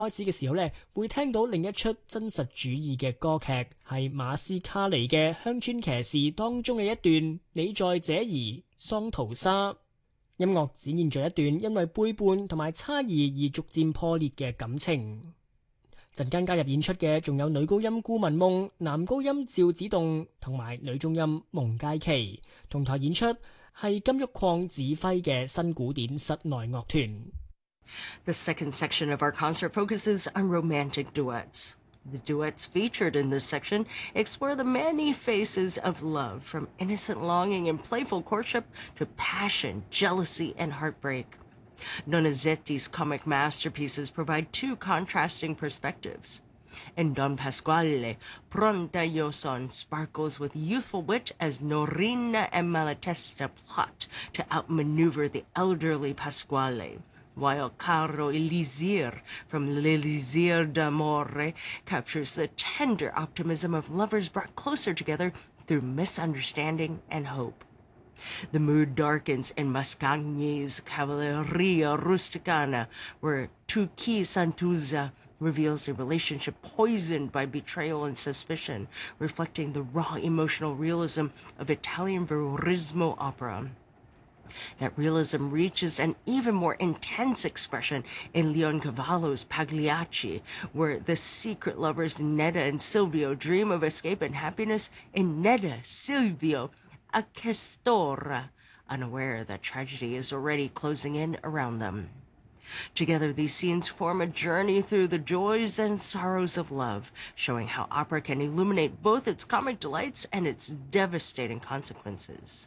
開始嘅時候呢，會聽到另一出真實主義嘅歌劇，係馬斯卡尼嘅《鄉村騎士》當中嘅一段你在這兒，桑圖莎。音樂展現咗一段因為背叛同埋差異而逐漸破裂嘅感情。陣間加入演出嘅仲有女高音顧文夢、男高音趙子棟同埋女中音蒙佳琪。同台演出係金玉礦指揮嘅新古典室內樂團。 The second section of our concert focuses on romantic duets. The duets featured in this section explore the many faces of love, from innocent longing and playful courtship to passion, jealousy, and heartbreak. Donizetti's comic masterpieces provide two contrasting perspectives. In Don Pasquale, Pronta Io Son sparkles with youthful wit as Norina and Malatesta plot to outmaneuver the elderly Pasquale, while Caro Elisir from L'Elisir d'Amore captures the tender optimism of lovers brought closer together through misunderstanding and hope. The mood darkens in Mascagni's Cavalleria Rusticana, where Tucci Santuzza reveals a relationship poisoned by betrayal and suspicion, reflecting the raw emotional realism of Italian Verismo opera. That realism reaches an even more intense expression in Leoncavallo's Pagliacci, where the secret lovers Nedda and Silvio dream of escape and happiness in Nedda, Silvio, a questora, unaware that tragedy is already closing in around them. Together, these scenes form a journey through the joys and sorrows of love, showing how opera can illuminate both its comic delights and its devastating consequences.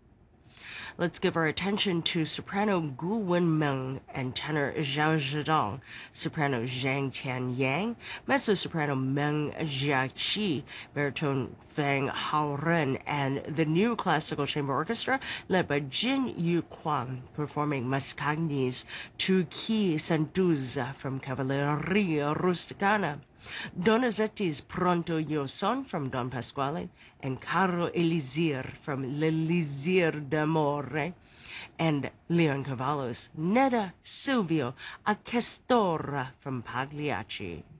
Let's give our attention to soprano Gu Wenmeng and tenor Zhao Zhedong, soprano Zhang Tianyang, mezzo-soprano Meng Jiaqi, baritone Feng Haoren, and the new classical chamber orchestra led by Jin Yu Kwang, performing Mascagni's Tu Chi Santuzza from Cavalleria Rusticana, Donizetti's Pronto Io Son from Don Pasquale, and Caro Elisir from L'Elisir d'Amore, and Leoncavallo's Nedda Silvio a Questora from Pagliacci.